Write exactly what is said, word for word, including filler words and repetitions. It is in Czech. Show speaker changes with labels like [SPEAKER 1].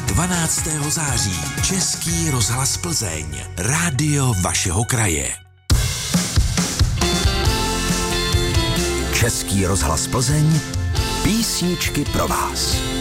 [SPEAKER 1] dvanáctého září. Český rozhlas Plzeň. Rádio vašeho kraje. Český rozhlas Plzeň. Písničky pro vás.